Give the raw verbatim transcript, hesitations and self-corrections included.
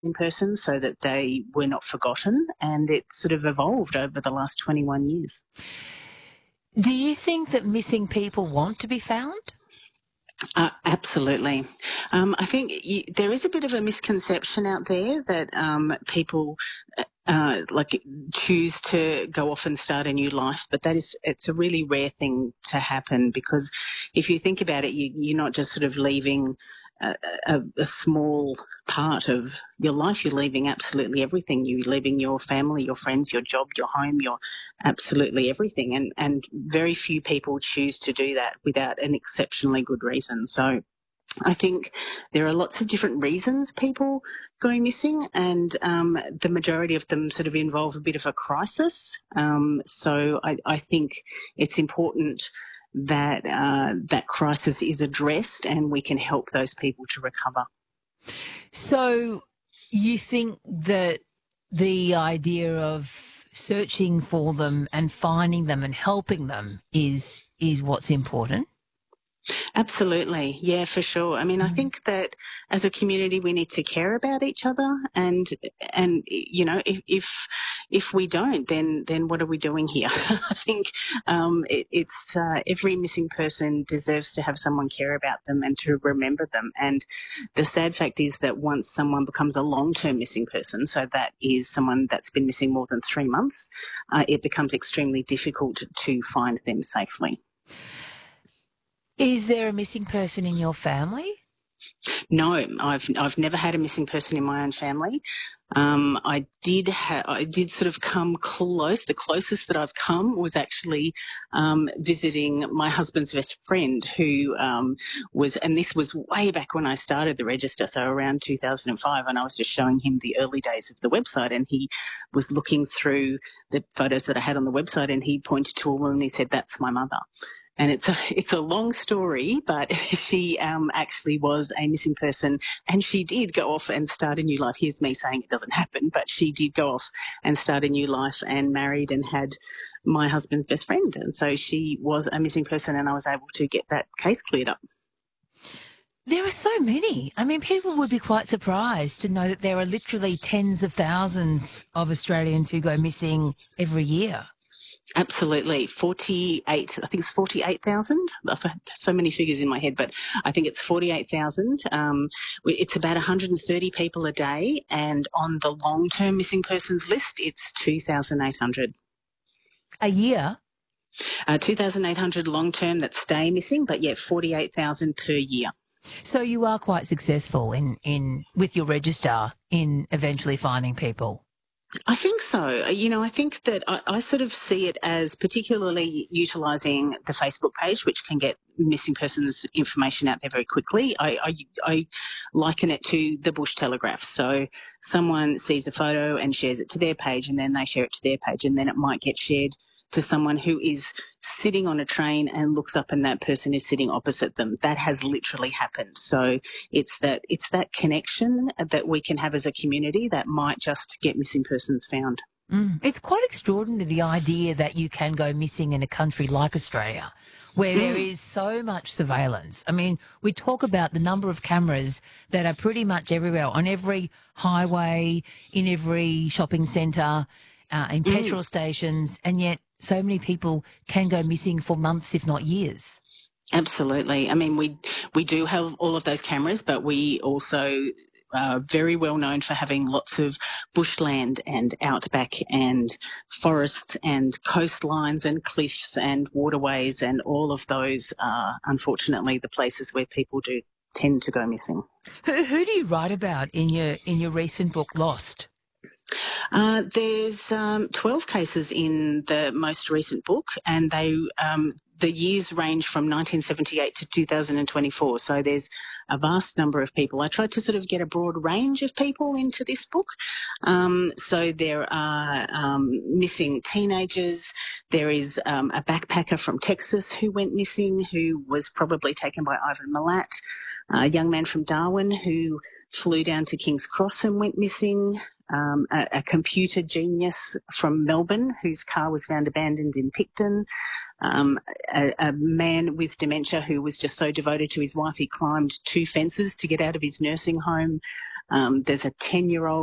person so that they were not forgotten, and it sort of evolved over the last twenty-one years. Do you think that missing people want to be found? Uh, absolutely. Um, I think y- there is a bit of a misconception out there that um, people uh, like choose to go off and start a new life, but that is it's a really rare thing to happen, because if you think about it, you, you're not just sort of leaving a, a, a small part of your life. You're leaving absolutely everything. You're leaving your family, your friends, your job, your home, your absolutely everything. And, and very few people choose to do that without an exceptionally good reason. So I think there are lots of different reasons people go missing, and um, the majority of them sort of involve a bit of a crisis. Um, so I, I think it's important that uh, that crisis is addressed and we can help those people to recover. So you think that the idea of searching for them and finding them and helping them is is what's important? Absolutely. Yeah, for sure. I mean, I think that as a community, we need to care about each other, and, and, you know, if, if, if we don't, then, then what are we doing here? I think, um, it, it's, uh, every missing person deserves to have someone care about them and to remember them. And the sad fact is that once someone becomes a long-term missing person, so that is someone that's been missing more than three months, uh, it becomes extremely difficult to find them safely. Is there a missing person in your family? No, I've I've never had a missing person in my own family. Um, I did ha- I did sort of come close. The closest that I've come was actually um, visiting my husband's best friend, who um, was, and this was way back when I started the register, so around two thousand five, and I was just showing him the early days of the website, and he was looking through the photos that I had on the website, and he pointed to a woman and he said, "That's my mother." And it's a, it's a long story, but she um, actually was a missing person, and she did go off and start a new life. Here's me saying it doesn't happen, but she did go off and start a new life and married and had my husband's best friend. And so she was a missing person, and I was able to get that case cleared up. There are so many. I mean, people would be quite surprised to know that there are literally tens of thousands of Australians who go missing every year. Absolutely. forty-eight, I think it's forty-eight thousand. I've had so many figures in my head, but I think it's forty-eight thousand. Um, it's about one hundred thirty people a day, and on the long-term missing persons list, it's two thousand eight hundred. A year? Uh, two thousand eight hundred long-term that stay missing, but yeah, forty-eight thousand per year. So you are quite successful in, in with your register in eventually finding people? I think so. You know, I think that I, I sort of see it as particularly utilising the Facebook page, which can get missing persons information out there very quickly. I, I, I liken it to the Bush Telegraph. So someone sees a photo and shares it to their page, and then they share it to their page, and then it might get shared to someone who is sitting on a train and looks up and that person is sitting opposite them. That has literally happened. So it's that it's that connection that we can have as a community that might just get missing persons found. Mm. It's quite extraordinary, the idea that you can go missing in a country like Australia, where mm. there is so much surveillance. I mean, we talk about the number of cameras that are pretty much everywhere, on every highway, in every shopping centre, uh, in mm. petrol stations, and yet so many people can go missing for months, if not years. Absolutely. I mean, we we do have all of those cameras, but we also are very well known for having lots of bushland and outback and forests and coastlines and cliffs and waterways, and all of those are unfortunately the places where people do tend to go missing. Who, who do you write about in your in your recent book, Lost? Uh, there's um, twelve cases in the most recent book, and they um, the years range from nineteen seventy-eight to two thousand twenty-four. So there's a vast number of people. I tried to sort of get a broad range of people into this book. Um, so there are um, missing teenagers. There is um, a backpacker from Texas who went missing, who was probably taken by Ivan Milat. A young man from Darwin who flew down to King's Cross and went missing. Um, a, a computer genius from Melbourne whose car was found abandoned in Picton, um, a, a man with dementia who was just so devoted to his wife he climbed two fences to get out of his nursing home, Um, there's a ten-year-old